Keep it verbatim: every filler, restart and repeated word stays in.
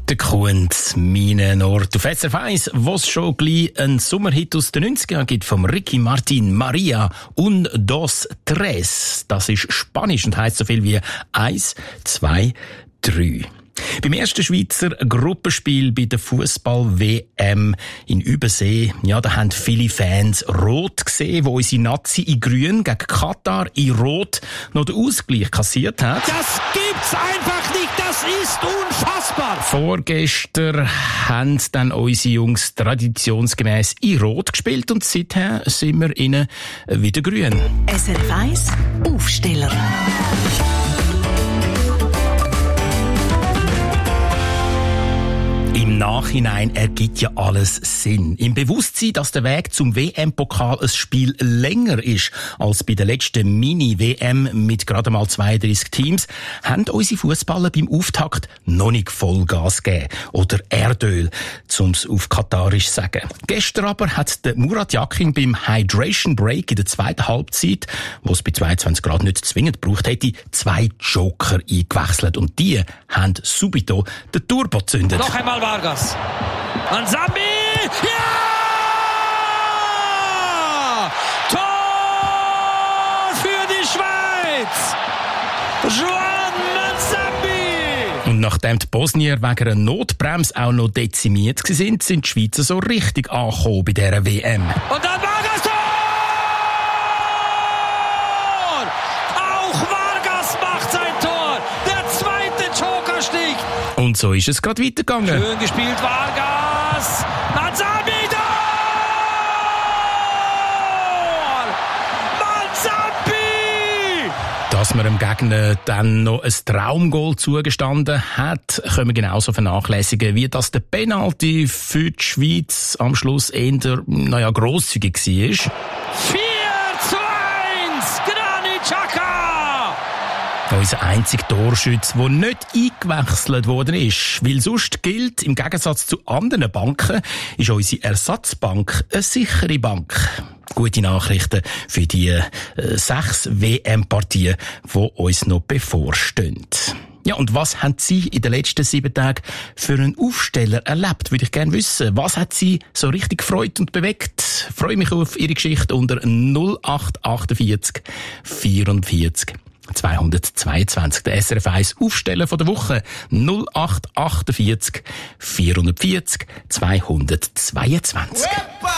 Der Kunz, meinen Ort auf S R F eins, wo es schon gleich einen Sommerhit aus den neunziger gibt vom Ricky Martin, Maria und Dos Tres. Das ist Spanisch und heisst so viel wie eins, zwei, drei. Beim ersten Schweizer Gruppenspiel bei der Fußball-W M in Übersee, ja, da haben viele Fans rot gesehen, wo unsere Nazi in grün gegen Katar in rot noch den Ausgleich kassiert hat. Das gibt's einfach nicht, das ist unfassbar! Vorgestern haben dann unsere Jungs traditionsgemäß in rot gespielt und seither sind wir ihnen wieder grün. S R F eins Aufsteller. Im Nachhinein ergibt ja alles Sinn. Im Bewusstsein, dass der Weg zum W M-Pokal ein Spiel länger ist als bei der letzten Mini-W M mit gerade mal zweiunddreissig Teams, haben unsere Fußballer beim Auftakt noch nicht Vollgas gegeben. Oder Erdöl, um es auf Katarisch zu sagen. Gestern aber hat der Murat Yakin beim Hydration Break in der zweiten Halbzeit, wo es bei zweiundzwanzig Grad nicht zwingend gebraucht hätte, zwei Joker eingewechselt. Und die haben subito den Turbo gezündet. Noch einmal Vargas. Manzambi! Ja! Tor für die Schweiz! Juan Manzambi! Und nachdem die Bosnier wegen einer Notbremse auch noch dezimiert waren, sind die Schweizer so richtig angekommen bei dieser W M. Und dann Vargas Tor! Auch Vargas macht sein Tor! Der zweite Joker sticht! Und so ist es gerade weitergegangen. Schön gespielt, Vargas! Manzambi! Tor! Manzambi! Dass man dem Gegner dann noch ein Traumgoal zugestanden hat, können wir genauso vernachlässigen, wie dass der Penalty für die Schweiz am Schluss eher, naja, grosszügig war. vier zu eins! Granit Xhaka! Unser einziger Torschütz, der nicht eingewechselt worden ist. Weil sonst gilt, im Gegensatz zu anderen Banken, ist unsere Ersatzbank eine sichere Bank. Gute Nachrichten für die äh, sechs W M-Partien, die uns noch bevorstehen. Ja, und was haben Sie in den letzten sieben Tagen für einen Aufsteller erlebt? Würde ich gerne wissen. Was hat Sie so richtig gefreut und bewegt? Ich freue mich auf Ihre Geschichte unter null acht achtundvierzig vierundvierzig zweihundertzweiundzwanzig. Der S R F eins Aufsteller von der Woche null acht achtundvierzig vierundvierzig zweihundertzweiundzwanzig.